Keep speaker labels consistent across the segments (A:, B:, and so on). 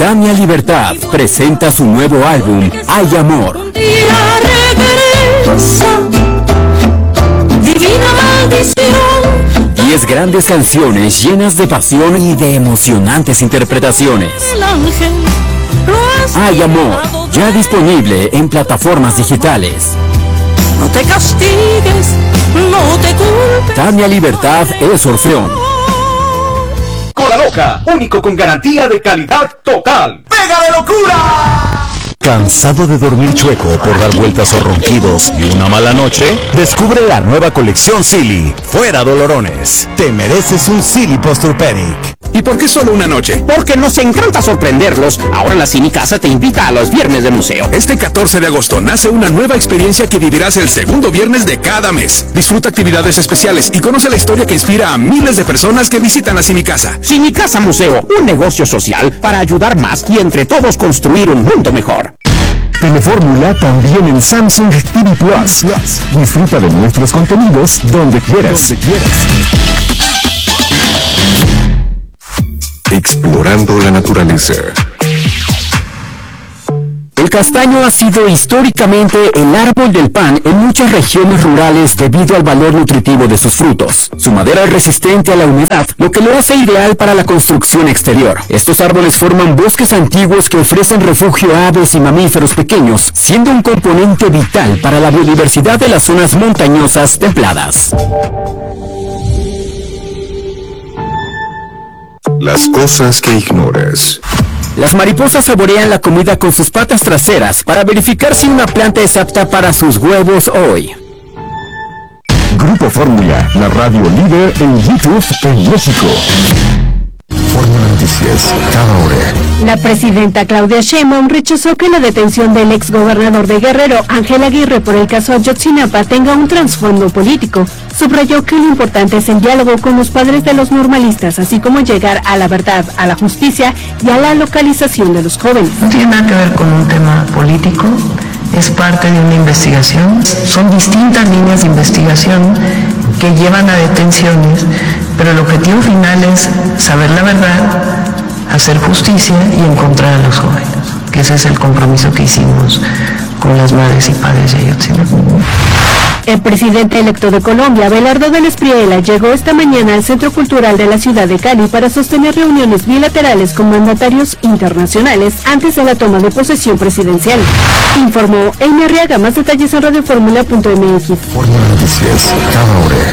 A: Tania Libertad presenta su nuevo álbum, Hay Amor. 10 grandes canciones llenas de pasión y de emocionantes interpretaciones. Hay Amor, ya disponible en plataformas digitales.
B: No te castigues, no te culpes.
A: Tania Libertad es Orfeón.
C: Cola Loca, único con garantía de calidad total. ¡Pega de locura!
D: ¿Cansado de dormir chueco por dar vueltas o ronquidos y una mala noche? Descubre la nueva colección Silly. Fuera dolorones. Te mereces un Silly Posturpedic.
E: ¿Y por qué solo una noche?
F: Porque nos encanta sorprenderlos. Ahora la Cine Casa te invita a los viernes de museo.
E: Este 14 de agosto nace una nueva experiencia que vivirás el segundo viernes de cada mes. Disfruta actividades especiales y conoce la historia que inspira a miles de personas que visitan la Cine Casa.
F: Cine Casa Museo, un negocio social para ayudar más y entre todos construir un mundo mejor.
D: Telefórmula también en Samsung TV Plus. Disfruta de nuestros contenidos donde quieras. Explorando la naturaleza.
A: El castaño ha sido históricamente el árbol del pan en muchas regiones rurales debido al valor nutritivo de sus frutos. Su madera es resistente a la humedad, lo que lo hace ideal para la construcción exterior. Estos árboles forman bosques antiguos que ofrecen refugio a aves y mamíferos pequeños, siendo un componente vital para la biodiversidad de las zonas montañosas templadas.
D: Las cosas que ignoras.
A: Las mariposas saborean la comida con sus patas traseras para verificar si una planta es apta para sus huevos hoy.
D: Grupo Fórmula, la radio líder en YouTube en México. Fórmula Noticias, cada hora.
G: La presidenta Claudia Sheinbaum rechazó que la detención del exgobernador de Guerrero, Ángel Aguirre, por el caso Ayotzinapa tenga un trasfondo político. Subrayó que lo importante es el diálogo con los padres de los normalistas, así como llegar a la verdad, a la justicia y a la localización de los jóvenes.
H: No tiene nada que ver con un tema político, es parte de una investigación. Son distintas líneas de investigación que llevan a detenciones, pero el objetivo final es saber la verdad, hacer justicia y encontrar a los jóvenes, que ese es el compromiso que hicimos con las madres y padres de Ayotzinapa.
G: El presidente electo de Colombia, Abelardo del Espriella, llegó esta mañana al Centro Cultural de la ciudad de Cali para sostener reuniones bilaterales con mandatarios internacionales antes de la toma de posesión presidencial. Informó Amy Arriaga. Más detalles en radioformula.mx.
D: Fórmula Noticias, cada hora.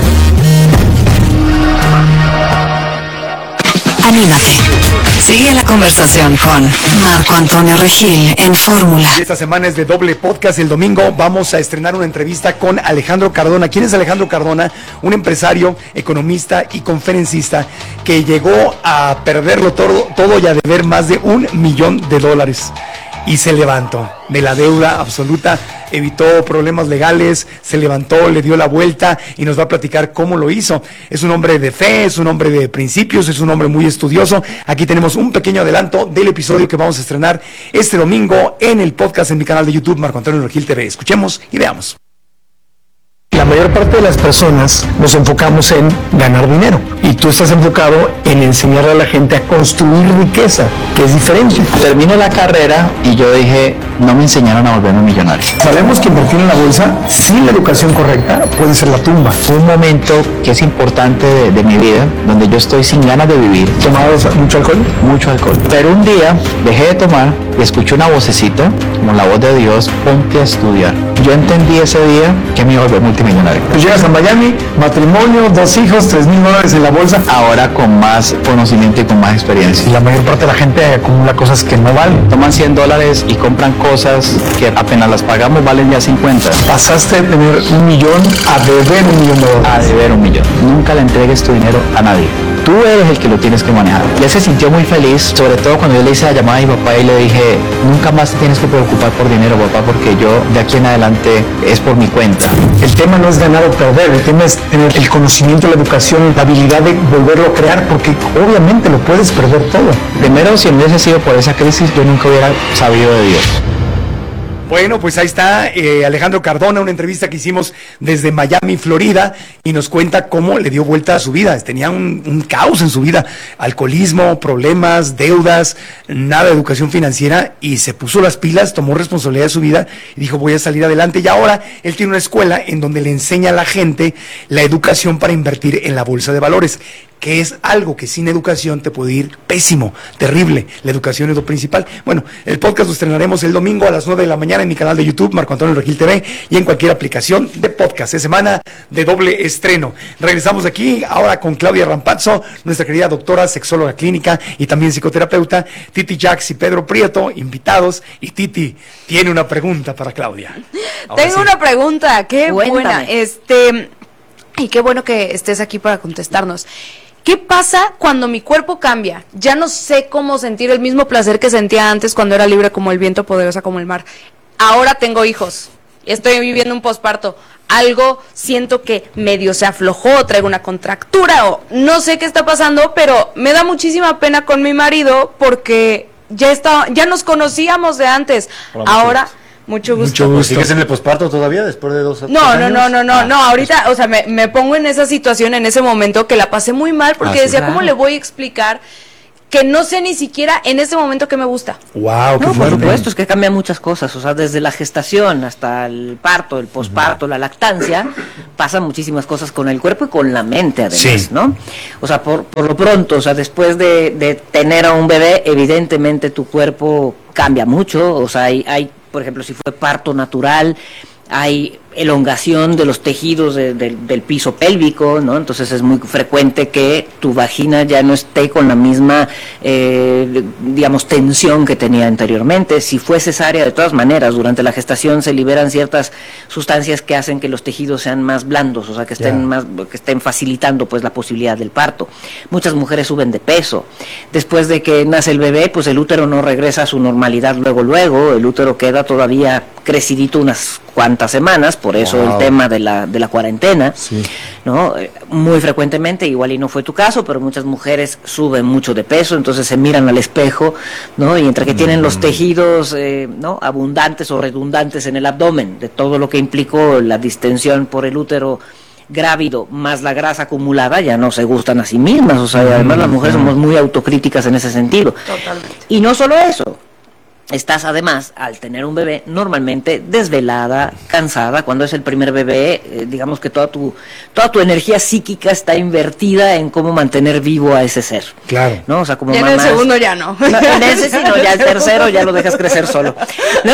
I: Anímate. Sigue la conversación con Marco Antonio Regil en Fórmula.
J: Esta semana es de doble podcast. El domingo vamos a estrenar una entrevista con Alejandro Cardona. ¿Quién es Alejandro Cardona? Un empresario, economista y conferencista que llegó a perderlo todo y a deber más de $1 millón. Y se levantó de la deuda absoluta, evitó problemas legales, se levantó, le dio la vuelta y nos va a platicar cómo lo hizo. Es un hombre de fe, es un hombre de principios, es un hombre muy estudioso. Aquí tenemos un pequeño adelanto del episodio que vamos a estrenar este domingo en el podcast en mi canal de YouTube, Marco Antonio Regil TV. Escuchemos y veamos. La mayor parte de las personas nos enfocamos en ganar dinero y tú estás enfocado en enseñarle a la gente a construir riqueza, que es diferente.
K: Termino la carrera y yo dije, no me enseñaron a volverme millonario.
J: Sabemos que invertir en la bolsa sin la educación correcta puede ser la tumba.
K: Fue un momento que es importante de mi vida, donde yo estoy sin ganas de vivir.
J: ¿Tomabas mucho alcohol?
K: Mucho alcohol. Pero un día dejé de tomar y escuché una vocecita, como la voz de Dios, ponte a estudiar. Yo entendí ese día que me iba a volver multimillonario.
J: Tú llegas a Miami, matrimonio, 2 hijos, $3,000 en la bolsa.
K: Ahora con más conocimiento y con más experiencia.
J: Y la mayor parte de la gente acumula cosas que no valen.
K: Toman $100 y compran cosas que apenas las pagamos valen ya 50.
J: Pasaste de tener $1 millón a deber $1 millón.
K: A deber $1 millón. Nunca le entregues tu dinero a nadie. Tú eres el que lo tienes que manejar. Y él se sintió muy feliz, sobre todo cuando yo le hice la llamada a mi papá y le dije, nunca más te tienes que preocupar por dinero, papá, porque yo de aquí en adelante es por mi cuenta.
J: El tema no es ganar o perder, el tema es tener el conocimiento, la educación, la habilidad de volverlo a crear, porque obviamente lo puedes perder todo.
K: Primero, si no hubiese sido por esa crisis, yo nunca hubiera sabido de Dios.
J: Bueno, pues ahí está Alejandro Cardona, una entrevista que hicimos desde Miami, Florida, y nos cuenta cómo le dio vuelta a su vida. Tenía un caos en su vida, alcoholismo, problemas, deudas, nada de educación financiera, y se puso las pilas, tomó responsabilidad de su vida y dijo, voy a salir adelante. Y ahora él tiene una escuela en donde le enseña a la gente la educación para invertir en la bolsa de valores, que es algo que sin educación te puede ir pésimo, terrible. La educación es lo principal. Bueno, el podcast lo estrenaremos el domingo a las 9 de la mañana en mi canal de YouTube, Marco Antonio Regil TV, y en cualquier aplicación de podcast. Es semana de doble estreno. Regresamos aquí ahora con Claudia Rampazzo, nuestra querida doctora, sexóloga clínica y también psicoterapeuta, Titi Jax y Pedro Prieto, invitados. Y Titi tiene una pregunta para Claudia.
L: Tengo una pregunta, qué buena. Y qué bueno que estés aquí para contestarnos. ¿Qué pasa cuando mi cuerpo cambia? Ya no sé cómo sentir el mismo placer que sentía antes cuando era libre como el viento, poderosa como el mar. Ahora tengo hijos, estoy viviendo un posparto. Algo siento que medio se aflojó, traigo una contractura o no sé qué está pasando, pero me da muchísima pena con mi marido porque ya nos conocíamos de antes. Ahora... Mucho gusto.
M: ¿Sigues en el posparto todavía después de 2 años?
L: No, ahorita, o sea, me pongo en esa situación, en ese momento que la pasé muy mal porque decía, ¿cómo le voy a explicar que no sé ni siquiera en ese momento que me gusta?
J: Wow, qué
N: no,
J: fuerte.
N: Por supuesto, es que cambian muchas cosas, o sea, desde la gestación hasta el parto, el posparto, la lactancia, pasan muchísimas cosas con el cuerpo y con la mente además, ¿no? O sea, por lo pronto, o sea, después de tener a un bebé, evidentemente tu cuerpo cambia mucho, o sea, hay por ejemplo, si fue parto natural, hay elongación de los tejidos del piso pélvico, ¿no? Entonces es muy frecuente que tu vagina ya no esté con la misma, digamos, tensión que tenía anteriormente. Si fue cesárea, de todas maneras, durante la gestación se liberan ciertas sustancias que hacen que los tejidos sean más blandos, o sea, que estén facilitando, pues, la posibilidad del parto. Muchas mujeres suben de peso. Después de que nace el bebé, pues el útero no regresa a su normalidad luego, el útero queda todavía crecidito unas cuantas semanas, por eso el tema de la cuarentena, ¿no? Muy frecuentemente, igual y no fue tu caso, pero muchas mujeres suben mucho de peso, entonces se miran al espejo, ¿no? Y entre que tienen los tejidos, ¿no? abundantes o redundantes en el abdomen, de todo lo que implicó la distensión por el útero grávido, más la grasa acumulada, ya no se gustan a sí mismas, o sea, además las mujeres somos muy autocríticas en ese sentido. Totalmente. Y no solo eso, estás además, al tener un bebé, normalmente desvelada, cansada. Cuando es el primer bebé, digamos que toda tu energía psíquica está invertida en cómo mantener vivo a ese ser.
J: Claro.
N: ¿No? O sea, como
L: ya
N: mamás,
L: en el segundo ya no.
N: En ese sí, no, ya el tercero ya lo dejas crecer solo, ¿no?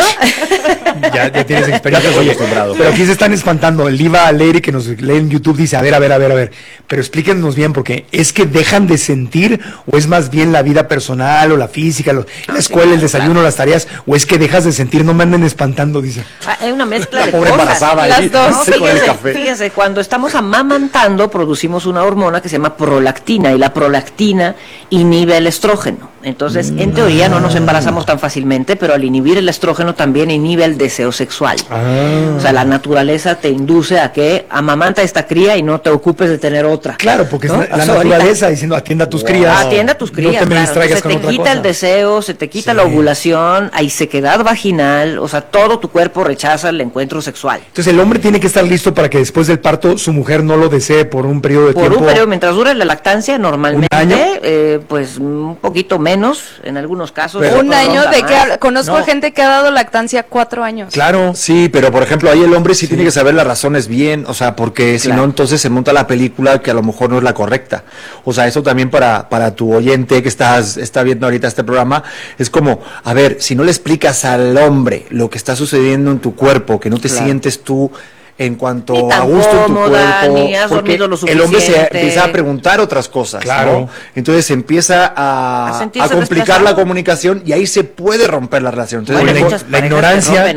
J: Ya tienes experiencia. Oye, pero aquí se están espantando. El Diva Alegre que nos lee en YouTube dice, a ver, pero explíquenos bien, porque ¿es que dejan de sentir o es más bien la vida personal o la física, la escuela, el desayuno, las tareas, o es que dejas de sentir? No me anden espantando, dice.
N: Hay una mezcla de
J: pobre
N: cosas.
J: Embarazada
N: Las
J: ahí,
N: dos.
J: ¿no? Con el café.
N: Fíjese, cuando estamos amamantando producimos una hormona que se llama prolactina, y la prolactina inhibe el estrógeno. Entonces, en teoría no nos embarazamos tan fácilmente, pero al inhibir el estrógeno también inhibe el deseo sexual. O sea, la naturaleza te induce a que amamanta esta cría y no te ocupes de tener otra.
J: Claro, porque
N: ¿no?
J: es la naturaleza diciendo atienda a tus crías.
N: Atienda a tus crías,
J: no te me distraigas con
N: se te
J: otra
N: quita
J: cosa.
N: el deseo, se te quita la ovulación, hay sequedad vaginal, o sea, todo tu cuerpo rechaza el encuentro sexual.
J: Entonces el hombre tiene que estar listo para que después del parto su mujer no lo desee por un periodo de tiempo.
N: Por un periodo, mientras dure la lactancia, normalmente,
J: ¿un año?
N: pues un poquito menos, en algunos casos.
J: Pero,
L: un año de que conozco a gente que ha dado lactancia 4 años.
M: Claro, sí, pero por ejemplo ahí el hombre sí tiene que saber las razones bien, o sea, porque si no entonces se monta la película que a lo mejor no es la correcta. O sea, eso también para tu oyente que está viendo ahorita este programa, es como, a ver, si no le explicas al hombre lo que está sucediendo en tu cuerpo, que no te sientes tú en cuanto a gusto en tu cuerpo,
N: ni has
M: porque
N: dormido lo
M: el hombre se
N: suficiente.
M: empieza a preguntar otras cosas,
J: Claro.
M: ¿no? Entonces se empieza a
N: sentirse
M: complicar
N: desplazado.
M: la comunicación y ahí se puede romper la relación. Entonces,
N: Bueno,
J: la
N: muchas parejas
J: ignorancia,
N: se rompen ahí.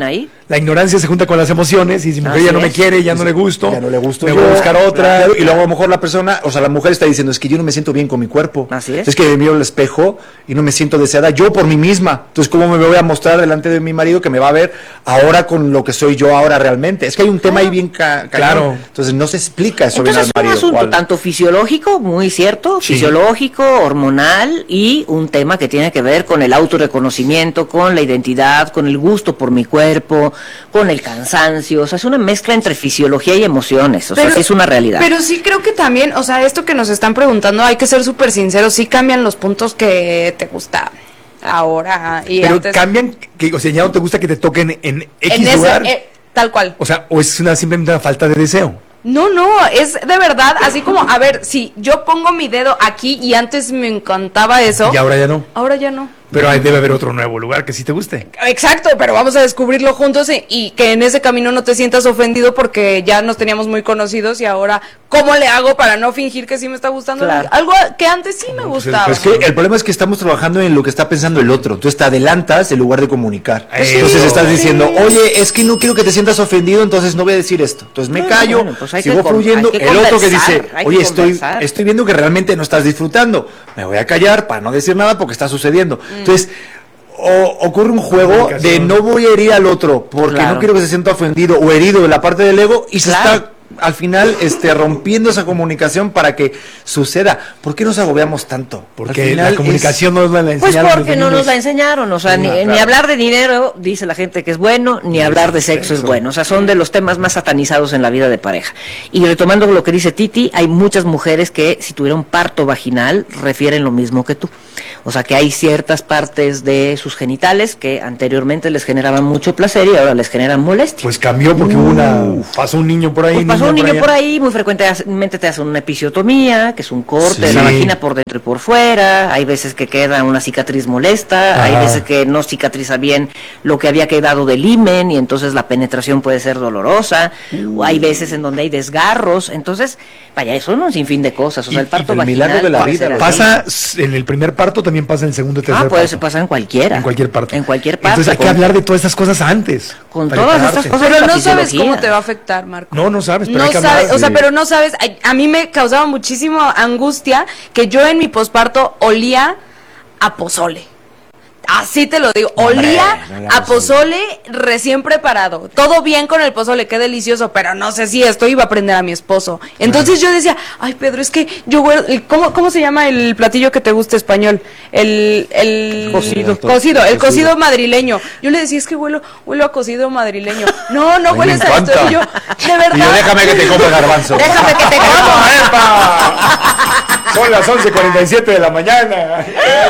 J: La ignorancia se junta con las emociones y si mi mujer ya no me quiere, ya no le gusto,
M: ya no le gusto,
J: me voy a buscar otra.
M: Y luego a lo mejor la persona, o sea, la mujer está diciendo, es que yo no me siento bien con mi cuerpo.
N: Así es.
M: Es que me miro al espejo y no me siento deseada yo por mí misma. Entonces, ¿cómo me voy a mostrar delante de mi marido que me va a ver ahora con lo que soy yo ahora realmente? Es que hay un tema ahí bien claro. Entonces, no se explica eso bien al marido.
N: Es un asunto tanto fisiológico, muy cierto, fisiológico, hormonal, y un tema que tiene que ver con el autorreconocimiento, con la identidad, con el gusto por mi cuerpo, con el cansancio. O sea, es una mezcla entre fisiología y emociones. O sea, sí es una realidad.
L: Pero sí creo que también, o sea, esto que nos están preguntando, hay que ser súper sinceros, sí cambian los puntos que te gusta ahora y
J: pero
L: antes.
J: Cambian, o sea, ya no te gusta que te toquen en X lugar.
L: Tal cual.
J: O sea, o es simplemente una falta de deseo.
L: No, es de verdad, así como, a ver, si yo pongo mi dedo aquí y antes me encantaba eso.
J: Y ahora ya no.
L: Ahora ya no.
J: Pero ahí debe haber otro nuevo lugar que sí te guste.
L: Exacto, pero vamos a descubrirlo juntos y que en ese camino no te sientas ofendido porque ya nos teníamos muy conocidos y ahora, ¿cómo le hago para no fingir que sí me está gustando?
N: Claro.
L: Algo que antes sí me gustaba.
M: Pues que el problema es que estamos trabajando en lo que está pensando el otro. Tú te adelantas en lugar de comunicar. Entonces estás diciendo, oye, es que no quiero que te sientas ofendido, entonces no voy a decir esto. Entonces me callo, pues sigo fluyendo. El otro que dice, oye, estoy viendo que realmente no estás disfrutando. Me voy a callar para no decir nada porque está sucediendo. Entonces, ocurre un juego de no voy a herir al otro porque no quiero que se sienta ofendido o herido de la parte del ego y se está al final rompiendo esa comunicación para que suceda. ¿Por qué nos agobiamos tanto?
J: Porque la comunicación no nos la enseñaron.
N: Pues porque no nos la enseñaron, o sea, ni hablar de dinero, dice la gente que es bueno, ni hablar de sexo es bueno, o sea, son de los temas más satanizados en la vida de pareja. Y retomando lo que dice Titi, hay muchas mujeres que si tuvieron parto vaginal refieren lo mismo que tú. O sea, que hay ciertas partes de sus genitales que anteriormente les generaban mucho placer y ahora les generan molestia.
J: Pues cambió porque pasó un niño por ahí.
N: Pues pasó un niño por ahí, muy frecuentemente te hacen una episiotomía, que es un corte de la vagina por dentro y por fuera. Hay veces que queda una cicatriz molesta, hay veces que no cicatriza bien lo que había quedado del himen y entonces la penetración puede ser dolorosa. O hay veces en donde hay desgarros. Entonces, vaya, eso no es un sinfín de cosas. O sea, el parto vaginal
M: milagro de la vida.
J: Pasa en el primer parto, también pasa en el segundo y tercer parto.
N: Puede pasar en cualquiera.
J: En cualquier parto.
N: En cualquier parte.
J: Entonces hay que hablar de todas estas cosas antes.
N: Con todas estas cosas.
L: Pero no sabes cómo te va a afectar, Marco.
J: No sabes, pero
L: no
J: hay que
L: sabes,
J: hablar.
L: O sea, pero no sabes. A mí me causaba muchísima angustia que yo en mi posparto olía a pozole. Así te lo digo, olía a pozole recién preparado. Todo bien con el pozole, qué delicioso, pero no sé si esto iba a prender a mi esposo. Entonces yo decía, ay Pedro, es que yo ¿cómo se llama el platillo que te gusta español? El cocido, el cocido madrileño. Yo le decía, es que huelo a cocido madrileño. No hueles a esto. Y yo, de verdad.
M: Y yo, déjame que te coma garbanzo.
L: Déjame que te coma.
J: Son las 11:47 de la mañana.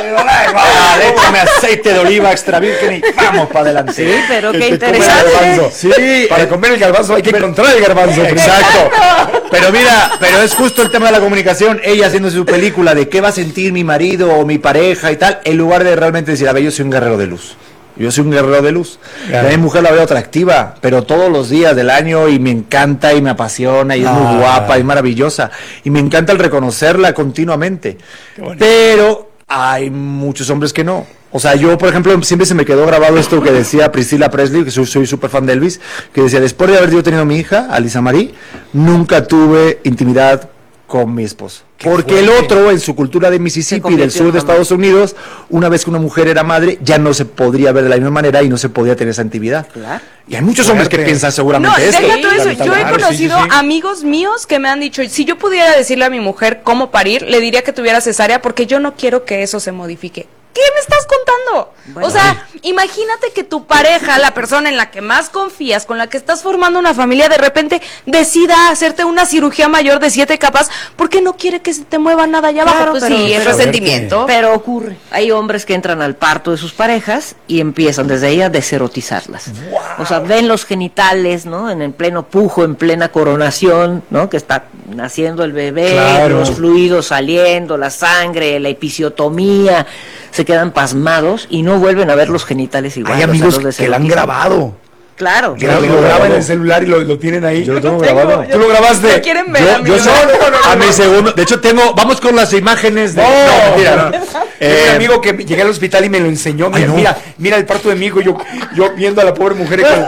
M: Déjame aceite de oliva extra virgen y vamos para adelante.
N: Sí, pero qué interesante.
J: Sí, para comer el garbanzo hay que encontrar el garbanzo.
M: Exacto. Pero mira, es justo el tema de la comunicación. Ella haciendo su película de qué va a sentir mi marido o mi pareja y tal, en lugar de realmente decir, a ver, yo soy un guerrero de luz. Yo soy un guerrero de luz. Claro. A mi mujer la veo atractiva, pero todos los días del año y me encanta y me apasiona y es muy guapa y maravillosa. Y me encanta el reconocerla continuamente. Pero hay muchos hombres que no. O sea, yo, por ejemplo, siempre se me quedó grabado esto que decía Priscilla Presley, que soy súper fan de Elvis, que decía, después de haber yo tenido a mi hija, Alisa Marie, nunca tuve intimidad con mi esposo. Porque el otro, en su cultura de Mississippi, del sur de Estados Unidos, una vez que una mujer era madre, ya no se podría ver de la misma manera y no se podía tener esa intimidad. Claro. Y hay muchos hombres que piensan seguramente esto.
L: Deja todo eso. Yo he conocido amigos míos que me han dicho, si yo pudiera decirle a mi mujer cómo parir, le diría que tuviera cesárea porque yo no quiero que eso se modifique. ¿Qué me estás contando? Bueno, o sea, imagínate que tu pareja, la persona en la que más confías, con la que estás formando una familia, de repente decida hacerte una cirugía mayor de 7 capas porque no quiere que se te mueva nada allá abajo. Pues sí, es resentimiento.
N: Pero ocurre. Hay hombres que entran al parto de sus parejas y empiezan desde ahí a deserotizarlas. Wow. O sea, ven los genitales, ¿no? En el pleno pujo, en plena coronación, ¿no? Que está naciendo el bebé, los fluidos saliendo, la sangre, la episiotomía. Se quedan pasmados y no vuelven a ver los genitales igual.
J: Hay amigos que la han grabado.
N: Claro.
J: Lo graban en el celular y lo tienen ahí.
M: Yo lo tengo grabado.
J: ¿Tú lo grabaste?
L: ¿Lo quieren ver?
M: Yo a mi segundo. De hecho, vamos con las imágenes de.
J: Mentira. Un amigo que llegué al hospital y me lo enseñó. Mira el parto de mi hijo. Yo viendo a la pobre mujer.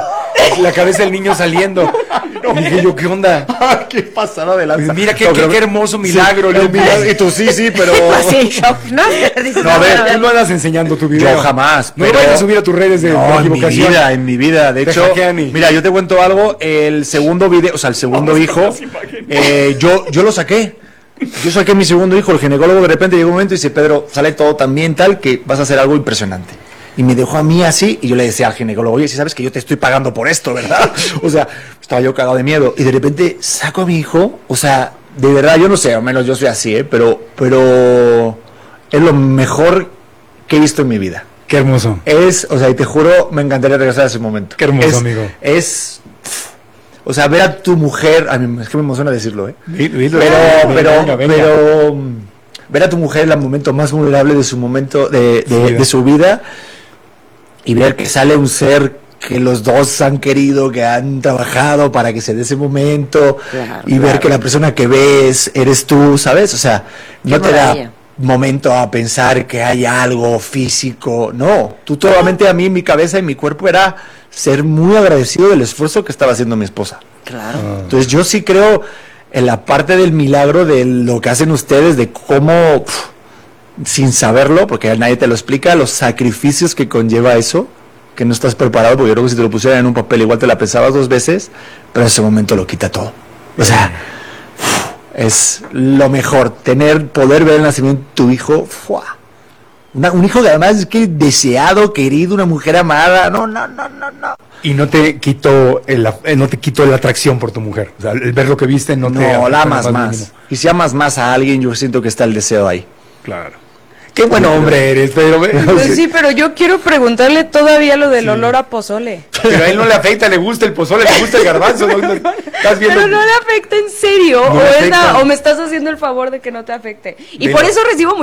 J: la cabeza del niño saliendo. Y dije yo, ¿qué onda?
M: ¿Qué pasada de lanza?
J: Mira, qué hermoso milagro.
M: Sí, y tú sí, pero...
N: Así, shock, ¿no?
J: No, a ver, tú no andas enseñando tu video.
M: Yo jamás.
J: No lo vayas a subir a tus redes de equivocación.
M: En mi vida. De hecho, mira, yo te cuento algo. El segundo video, o sea, el segundo hijo, yo lo saqué. Yo saqué mi segundo hijo. El ginecólogo de repente llegó un momento y dice, Pedro, sale todo tan bien tal que vas a hacer algo impresionante. Y me dejó a mí así, y yo le decía al ginecólogo, oye, si sabes que yo te estoy pagando por esto, ¿verdad? O sea, estaba yo cagado de miedo. Y de repente saco a mi hijo, o sea, de verdad, yo no sé, al menos yo soy así, pero es lo mejor que he visto en mi vida.
J: Qué hermoso.
M: O sea, y te juro, me encantaría regresar a ese momento.
J: Qué hermoso, amigo.
M: O sea, ver a tu mujer, a mí es que me emociona decirlo,
J: Pero
M: ver a tu mujer en el momento más vulnerable de su momento, de su vida, y ver que sale un ser que los dos han querido, que han trabajado para que se dé ese momento, ver que la persona que ves eres tú, ¿sabes? O sea, no te da momento a pensar que hay algo físico, no. Tú solamente, a mí, en mi cabeza y mi cuerpo era ser muy agradecido del esfuerzo que estaba haciendo mi esposa.
N: Claro.
M: Entonces yo sí creo en la parte del milagro de lo que hacen ustedes, de cómo, sin saberlo, porque nadie te lo explica, los sacrificios que conlleva eso, que no estás preparado, porque yo creo que si te lo pusieran en un papel igual te la pensabas 2 veces, pero en ese momento lo quita todo. O sea, es lo mejor, poder ver el nacimiento de tu hijo, un hijo que además es que deseado, querido, una mujer amada, no.
J: Y no te quitó la atracción por tu mujer. O sea, el ver lo que viste no te...
M: No, la amas más. Y si amas más a alguien, yo siento que está el deseo ahí.
J: Claro. Qué buen hombre eres, Pedro.
L: Pues sí, pero yo quiero preguntarle todavía lo del olor a pozole.
J: Pero a él no le afecta, le gusta el pozole, le gusta el garbanzo. ¿Estás viendo?
L: Pero no le afecta en serio,
J: No
L: o me estás haciendo el favor de que no te afecte. Y por eso recibo